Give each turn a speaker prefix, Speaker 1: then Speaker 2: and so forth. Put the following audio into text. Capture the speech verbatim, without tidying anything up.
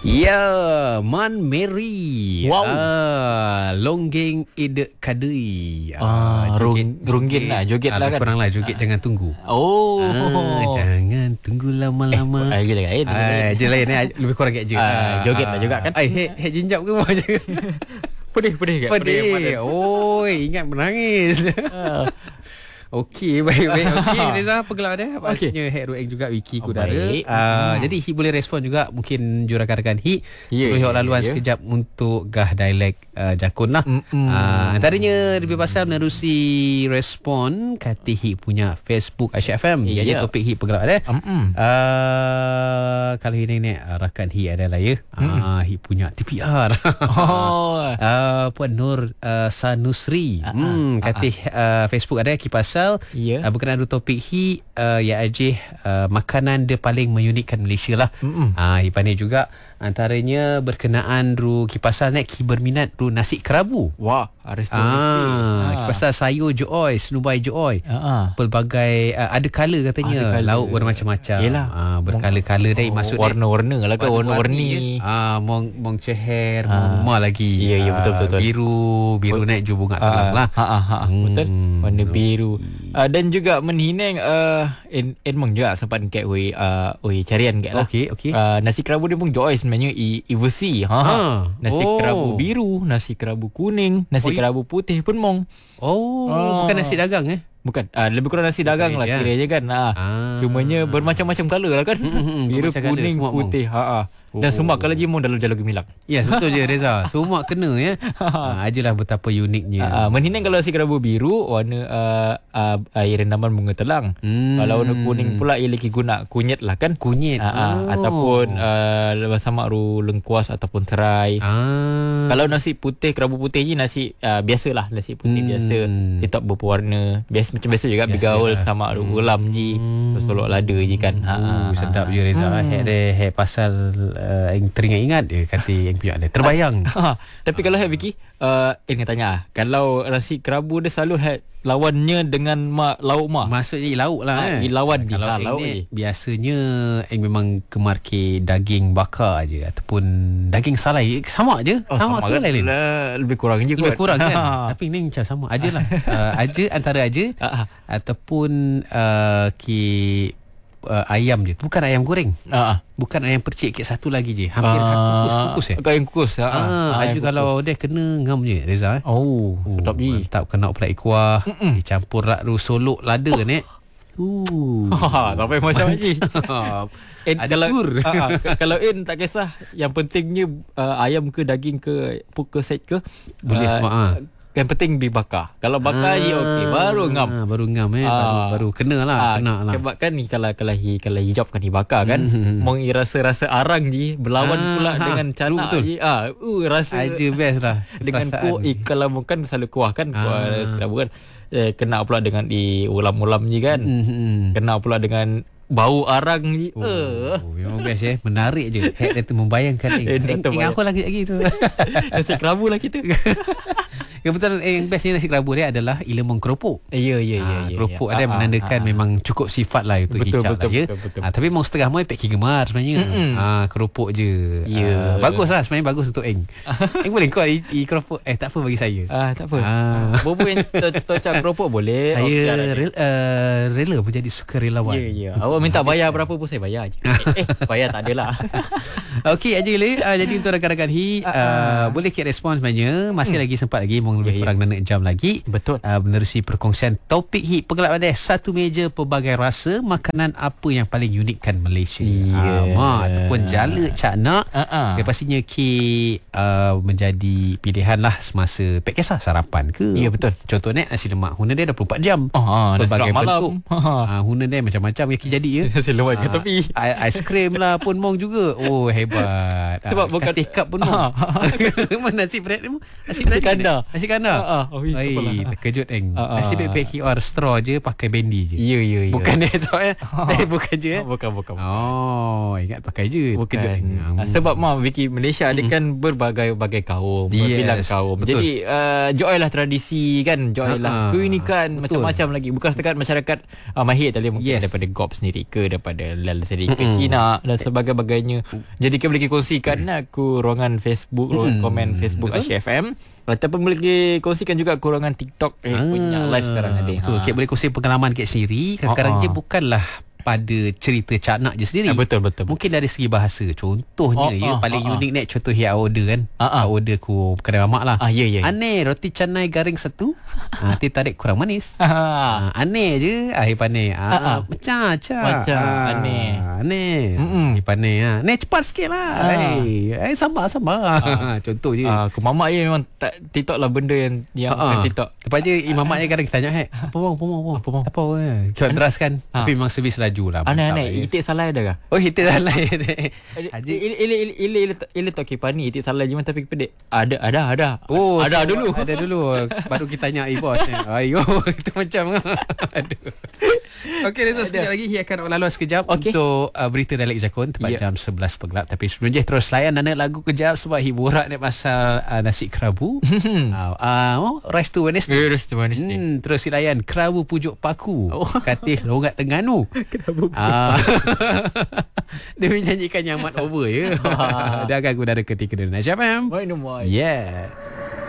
Speaker 1: Ya, Man Mary.
Speaker 2: Wow.
Speaker 1: Ah, longgeng ide kadui.
Speaker 2: Ah, rung, runggin lah, joget
Speaker 1: ah,
Speaker 2: lah kan.
Speaker 1: Kurang lah, joget ah. jangan tunggu.
Speaker 2: Oh.
Speaker 1: Ah, jangan tunggu lama-lama.
Speaker 2: Eh, je lain.
Speaker 1: Ah, je lain eh. Lebih kurang kat je.
Speaker 2: Ah, joget lah juga kan.
Speaker 1: Ai, head head jinjap ke apa je.
Speaker 2: Pedih-pedih kat.
Speaker 1: Pedih. Oi, ingat menangis.
Speaker 2: Ah.
Speaker 1: Okey, baik-baik. Okey, Reza, apa gelap dia?
Speaker 2: Okey.
Speaker 1: Maksudnya Hek Rueng juga Wiki
Speaker 2: Oh,
Speaker 1: Kudara.
Speaker 2: baik.
Speaker 1: Uh,
Speaker 2: Hmm.
Speaker 1: Jadi Hik boleh respon juga. Mungkin jurakan-rakan Hik
Speaker 2: Ya,
Speaker 1: suruh Hik
Speaker 2: ya,
Speaker 1: laluan
Speaker 2: ya.
Speaker 1: sekejap untuk gah dialek uh, Jakun lah.
Speaker 2: Mm-mm.
Speaker 1: uh, Antaranya lebih pasal menerusi respon kata Hik punya Facebook Aisyah F M.
Speaker 2: Ya.
Speaker 1: Ia topik Hik pegelap dia.
Speaker 2: Mm-mm.
Speaker 1: Uh, kalau ini ni uh, rakan Hik adalah ya uh, Hik punya T P R.
Speaker 2: Oh.
Speaker 1: Uh, Puan Nur uh, Sanusri.
Speaker 2: Uh-uh.
Speaker 1: hmm, Kata uh, Facebook ada Kipasal
Speaker 2: Ya.
Speaker 1: uh, berkenaan dengan topik Hi uh, Ya Ajih uh, makanan dia paling menyunikkan Malaysia lah.
Speaker 2: Mm-mm.
Speaker 1: uh, Hi pandai juga. Antaranya berkenaan ru Kipasal nak Ki berminat ru nasi kerabu.
Speaker 2: Wah, harus tu mesti.
Speaker 1: Ah, Kipasal sayur joy, senubai joy.
Speaker 2: Ah.
Speaker 1: Pelbagai uh, ada color katanya.
Speaker 2: Ada colour.
Speaker 1: Lauk bermacam-macam.
Speaker 2: Yelah.
Speaker 1: uh, Berkala-kala dah
Speaker 2: Oh,
Speaker 1: maksud dia
Speaker 2: warna-warna lah kan, warna-warni.
Speaker 1: Ah, mong mong ceher,
Speaker 2: Ah.
Speaker 1: mong rumah lagi.
Speaker 2: Ya, ya, betul,
Speaker 1: Ah,
Speaker 2: betul, betul.
Speaker 1: Biru, biru naik ju bunga telang lah.
Speaker 2: Ha ha ha. Betul.
Speaker 1: Hmm.
Speaker 2: Warna biru. Uh, dan juga menhineng uh, en enmong juga sempat kat oi uh, oi carian kat lah.
Speaker 1: Okey, okey.
Speaker 2: Uh, nasi kerabu dia pun joy sebenarnya i, i versi. Ha. ha.
Speaker 1: Ha.
Speaker 2: Nasi
Speaker 1: Oh.
Speaker 2: kerabu biru, nasi kerabu kuning, nasi
Speaker 1: Oh, i-
Speaker 2: kerabu putih pun mong.
Speaker 1: Oh,
Speaker 2: Ah.
Speaker 1: bukan nasi dagang eh?
Speaker 2: Bukan, uh, lebih kurang nasi dagang lah
Speaker 1: ya.
Speaker 2: kira je kan. Ha.
Speaker 1: Ah.
Speaker 2: Cumanya bermacam-macam color lah kan.
Speaker 1: Mm-mm,
Speaker 2: Biru,
Speaker 1: bermacam colour,
Speaker 2: kuning,
Speaker 1: semua mong.
Speaker 2: putih. Ha ah. Dan
Speaker 1: Oh.
Speaker 2: semua kalau je mong dalam jalur gemilang.
Speaker 1: Ya, betul je Reza. Semua kena ya. ah, ajalah betapa uniknya.
Speaker 2: Uh, menhinang kalau nasi kerabu biru warna uh, uh, air rendaman bunga telang.
Speaker 1: Hmm.
Speaker 2: Kalau warna kuning pula ia lagi guna kunyit lah kan.
Speaker 1: Kunyit.
Speaker 2: Uh, uh,
Speaker 1: Oh.
Speaker 2: ataupun uh, sama ru lengkuas ataupun serai.
Speaker 1: Ah.
Speaker 2: Kalau nasi putih kerabu putih ni nasi uh, biasalah nasi putih
Speaker 1: Hmm.
Speaker 2: biasa. Dia tak berwarna. Biasa macam biasa juga
Speaker 1: Biasa
Speaker 2: bigaul
Speaker 1: lah.
Speaker 2: sama ru ulam ji.
Speaker 1: Hmm.
Speaker 2: Solok lada je kan.
Speaker 1: Oh, sedap je Reza.
Speaker 2: Hmm.
Speaker 1: Hek dia hek pasal uh, yang teringat-ingat dia kata yang punya ada terbayang.
Speaker 2: Ha, tapi kalau Hai Vicky, uh, eh nak tanya, kalau nasi kerabu dia selalu Hai lawannya dengan mak lauk mak.
Speaker 1: Maksudnya lauk lah
Speaker 2: Ah,
Speaker 1: eh.
Speaker 2: i lawan je.
Speaker 1: Kalau
Speaker 2: Ah,
Speaker 1: Eng
Speaker 2: lauk
Speaker 1: ni
Speaker 2: je.
Speaker 1: biasanya Eng memang gemar ke daging bakar je ataupun daging salai. Sama je.
Speaker 2: Oh,
Speaker 1: sama, ke
Speaker 2: kan?
Speaker 1: lain-lain?
Speaker 2: Le- Lebih kurang je
Speaker 1: Lebih
Speaker 2: kot.
Speaker 1: kurang kan. Tapi ni macam sama aje lah. uh, aja antara aja
Speaker 2: Ah, ah.
Speaker 1: ataupun uh, ki uh, ayam je. Bukan ayam goreng.
Speaker 2: Ah, ah.
Speaker 1: Bukan ayam percik ke satu lagi je. Hampir
Speaker 2: Ah,
Speaker 1: kukus-kukus eh.
Speaker 2: Kau yang kukus. Ah,
Speaker 1: Ah,
Speaker 2: ah,
Speaker 1: aju
Speaker 2: yang
Speaker 1: kalau dia kena ngam je Reza eh.
Speaker 2: Oh,
Speaker 1: Oh,
Speaker 2: sedap je.
Speaker 1: mantap kena pula kuah. Dicampur rak ru solok lada ni. Uh.
Speaker 2: Ha, sampai macam ni. En,
Speaker 1: Ada
Speaker 2: kalau
Speaker 1: sur.
Speaker 2: ah, ah, k- kalau En tak kisah, yang pentingnya uh, ayam ke daging ke puka set ke
Speaker 1: Boleh
Speaker 2: ah,
Speaker 1: semua, ah.
Speaker 2: Yang penting dibakar. Kalau bakar je okey, baru ngam.
Speaker 1: Ah, baru ngam eh. Baru,
Speaker 2: Ah.
Speaker 1: baru kena lah.
Speaker 2: Ah,
Speaker 1: kena lah.
Speaker 2: Sebab kan ni kalau kalau hi, kalau hijab kan dibakar kan.
Speaker 1: Hmm.
Speaker 2: Mong rasa-rasa arang je berlawan
Speaker 1: Ah,
Speaker 2: pula
Speaker 1: ha,
Speaker 2: dengan canak
Speaker 1: betul.
Speaker 2: je. Ah, uh, rasa
Speaker 1: Aja best lah.
Speaker 2: dengan
Speaker 1: perasaan.
Speaker 2: kuah eh, kalau bukan selalu kuah kan kuah
Speaker 1: Ah.
Speaker 2: selalu kan eh, kena pula dengan di ulam-ulam je kan.
Speaker 1: Hmm.
Speaker 2: Kena pula dengan bau arang je.
Speaker 1: Oh,
Speaker 2: Uh.
Speaker 1: memang best eh. Menarik je. Head dia tu membayangkan
Speaker 2: Eh,
Speaker 1: eh.
Speaker 2: dia
Speaker 1: Eng,
Speaker 2: terbayang.
Speaker 1: eng, apa lagi lagi tu?
Speaker 2: Nasi kerabu lah kita.
Speaker 1: Yang betul eh, yang bestnya nasi kerabu dia adalah ilemong keropok.
Speaker 2: Ya ya ya
Speaker 1: Ah,
Speaker 2: ya.
Speaker 1: keropok
Speaker 2: ya.
Speaker 1: ada
Speaker 2: Ah,
Speaker 1: menandakan
Speaker 2: ah,
Speaker 1: memang cukup sifat lah untuk
Speaker 2: Betul,
Speaker 1: hijab
Speaker 2: betul,
Speaker 1: lah ya.
Speaker 2: betul, betul.
Speaker 1: Ah, tapi mau setengah moi pek gemar sebenarnya. Ah, keropok je.
Speaker 2: Ya.
Speaker 1: Ah, bagus lah sebenarnya bagus untuk Eng. Eng boleh kau i, i keropok eh tak apa bagi saya.
Speaker 2: Ah, tak apa.
Speaker 1: Ah.
Speaker 2: Bobo yang tocak keropok boleh.
Speaker 1: Saya
Speaker 2: Okey, ada.
Speaker 1: rela, uh, rela menjadi sukarelawan.
Speaker 2: Ya ya. Awak minta bayar berapa pun saya bayar je. eh, eh bayar tak adalah.
Speaker 1: Okey aja le. Uh, jadi untuk rakan-rakan Hi uh, boleh kira respon sebenarnya. Masih lagi sempat lagi mung lebih
Speaker 2: Ya, ya.
Speaker 1: kurang enam jam lagi.
Speaker 2: Betul.
Speaker 1: Uh, menerusi perkongsian topik Hi pegelap ada satu meja pelbagai rasa makanan apa yang paling unikkan Malaysia.
Speaker 2: Ya.
Speaker 1: Ah, mak ataupun jala cak nak.
Speaker 2: Ah, ah.
Speaker 1: Dia pastinya Ki uh, menjadi pilihan lah semasa pek kisah sarapan ke.
Speaker 2: Ya, betul.
Speaker 1: Contohnya nasi lemak. Huna dia dua puluh empat jam.
Speaker 2: Oh, ah, nasi
Speaker 1: Pelbagai
Speaker 2: lemak malam.
Speaker 1: bentuk.
Speaker 2: Ha.
Speaker 1: Ah, huna dia macam-macam yang Ki jadi ya.
Speaker 2: Nasi lemak ke
Speaker 1: Ah,
Speaker 2: tepi.
Speaker 1: ai- Aiskrim lah pun mong juga. Oh hebat.
Speaker 2: Sebab bukan-
Speaker 1: Katih cup pun mong. Mana nasi bread ni mong? Nasi bread ni
Speaker 2: kandar.
Speaker 1: ada? Nasi kandar.
Speaker 2: Ah, ah. Oh, iya,
Speaker 1: Oi,
Speaker 2: apalah.
Speaker 1: terkejut eng.
Speaker 2: Ah, ah.
Speaker 1: Nasi baik Q R straw je pakai bendi je.
Speaker 2: Ya ya ya.
Speaker 1: Bukan dia tu eh. Eh bukan je eh.
Speaker 2: Bukan bukan.
Speaker 1: Oh, ingat pakai je.
Speaker 2: Bukan.
Speaker 1: Terkejut eng.
Speaker 2: Ah, sebab mah Vicky Malaysia ada kan berbagai-bagai kaum, berbilang
Speaker 1: Yes,
Speaker 2: kaum.
Speaker 1: betul.
Speaker 2: Jadi uh, joy lah tradisi kan, joy lah
Speaker 1: Ah,
Speaker 2: keunikan
Speaker 1: betul.
Speaker 2: macam-macam lagi. Bukan setakat masyarakat uh, Mahir tadi mungkin
Speaker 1: Yes.
Speaker 2: daripada G O P sendiri ke daripada Lal sendiri ke Cina dan sebagainya. Jadi Jadi kau boleh kongsikan hmm. aku ruangan Facebook, ruangan hmm. komen Facebook Asyik F M. Ataupun boleh kongsikan juga aku ruangan TikTok eh, ah, punya live sekarang ada.
Speaker 1: Betul. Ha. Kek boleh kongsi pengalaman kek sendiri. Kadang-kadang
Speaker 2: Ha-ha.
Speaker 1: je bukanlah pada cerita Cak Nak je sendiri.
Speaker 2: Ah, betul, betul.
Speaker 1: Mungkin dari segi bahasa. Contohnya
Speaker 2: Oh,
Speaker 1: ya,
Speaker 2: oh,
Speaker 1: paling
Speaker 2: oh,
Speaker 1: unik ni contoh yang order kan.
Speaker 2: Ah, ah.
Speaker 1: Order ku kedai mamak lah.
Speaker 2: Ah, ya, ya.
Speaker 1: Aneh roti canai garing satu. ha, teh tarik kurang manis.
Speaker 2: Ha.
Speaker 1: ha, aneh je air panai. Ha,
Speaker 2: Ah, ah.
Speaker 1: Macam macam.
Speaker 2: Macam,
Speaker 1: ha,
Speaker 2: aneh.
Speaker 1: Aneh.
Speaker 2: Mm-mm.
Speaker 1: Air panai ha. Ni cepat sikit lah.
Speaker 2: Ah.
Speaker 1: Hey, hey, sabar sabar. Ha, contoh je.
Speaker 2: Ah, aku mamak je memang tak TikTok lah benda yang yang
Speaker 1: Ha, ha.
Speaker 2: TikTok.
Speaker 1: Lepas je imam mak ni kadang kita tanya, "Hei, apa bang? Apa bang? Apa bang?
Speaker 2: Apa bang?
Speaker 1: Apa bang?" Kita deras kan.
Speaker 2: Ha.
Speaker 1: Tapi memang servis laju lah.
Speaker 2: Aneh-aneh,
Speaker 1: Mantap, ya.
Speaker 2: itik salah ada kah?
Speaker 1: Oh, kita dah lain.
Speaker 2: Haji ile ile ile ile ile ile tak kipani itik salah je tapi pedik. Ada ada ada.
Speaker 1: Oh,
Speaker 2: ada
Speaker 1: so,
Speaker 2: dulu.
Speaker 1: Ada dulu. Baru kita tanya eh bos. Ayo, itu macam. Aduh. Okey, Reza, sekejap lagi Hi akan lalu sekejap
Speaker 2: okay.
Speaker 1: untuk uh, berita Dialek Jakun tepat
Speaker 2: yeah.
Speaker 1: jam sebelas pegelap. Tapi sebelum je terus layan nana lagu kejap sebab hiburan ni pasal uh, nasi kerabu. uh, uh, oh, Rice to Wednesday.
Speaker 2: Eh, Rice to Wednesday.
Speaker 1: Hmm, terus silayan kerabu pujuk paku.
Speaker 2: Oh.
Speaker 1: Katih logat Tengganu.
Speaker 2: Kerabu pujuk
Speaker 1: Ah. Dia menyanyikan yang mat over ya. Dia akan udara ketika di Nasyam.
Speaker 2: Why no more?
Speaker 1: Yeah.